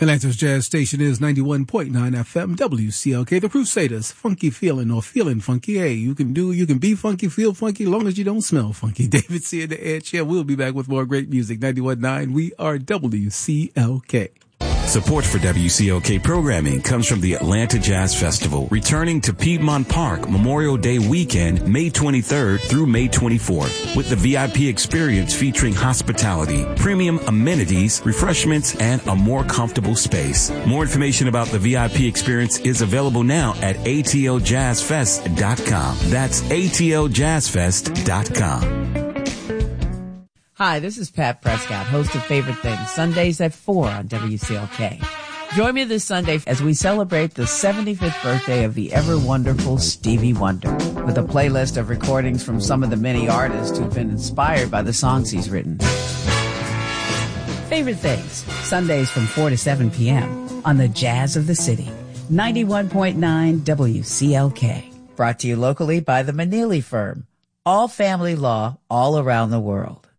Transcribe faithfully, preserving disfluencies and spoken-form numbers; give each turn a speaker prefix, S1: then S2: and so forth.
S1: Atlanta's Jazz Station is ninety-one point nine F M W C L K. The Crusaders, funky feeling or feeling funky. Hey, you can do, you can be funky, feel funky, as long as you don't smell funky. David C. in the air chair. We'll be back with more great music. ninety-one point nine. We are W C L K.
S2: Support for W C L K programming comes from the Atlanta Jazz Festival, returning to Piedmont Park Memorial Day weekend, May twenty-third through May twenty-fourth, with the V I P experience featuring hospitality, premium amenities, refreshments, and a more comfortable space. More information about the V I P experience is available now at A T L jazz fest dot com. That's A T L jazz fest dot com.
S3: Hi, this is Pat Prescott, host of Favorite Things, Sundays at four on W C L K. Join me this Sunday as we celebrate the seventy-fifth birthday of the ever-wonderful Stevie Wonder, with a playlist of recordings from some of the many artists who've been inspired by the songs he's written. Favorite Things, Sundays from four to seven p.m. on the Jazz of the City, ninety-one point nine W C L K. Brought to you locally by the Manili Firm. All family law all around the world.